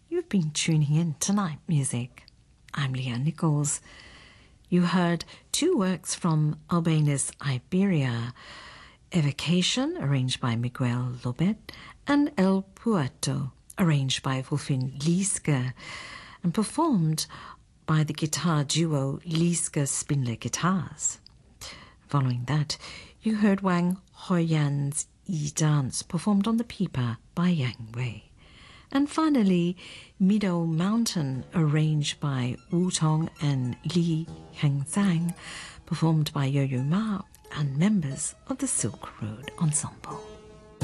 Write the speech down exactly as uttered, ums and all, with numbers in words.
You've been tuning in to Night Music. I'm Leah Nichols. You heard two works from Albéniz Iberia, Evocation, arranged by Miguel Lobet, and El Puerto, arranged by Wolfin Lieske, and performed by the guitar duo Lieske Spindler Guitars. Following that, you heard Wang Hoyan's E-Dance, performed on the pipa by Yang Wei. And finally, Meadow Mountain, arranged by Wu Tong and Li Hengzhang, performed by Yo-Yo Ma and members of the Silk Road Ensemble.